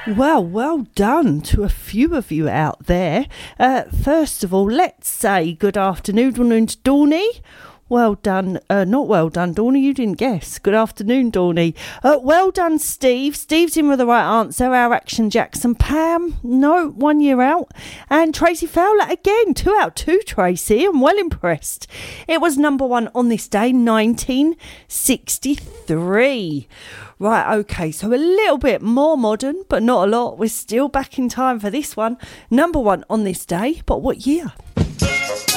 Well done to a few of you out there. First of all, let's say good afternoon to Dawny. Well done. Not well done, Dawny. You didn't guess. Good afternoon, Dawny. Well done, Steve. Steve's in with the right answer. Our Action Jackson. Pam, no, 1 year out. And Tracy Fowler again. 2 out 2, Tracy. I'm well impressed. It was number 1 on this day, 1963. Right, okay, so a little bit more modern, but not a lot. We're still back in time for this one. Number 1 on this day, but what year?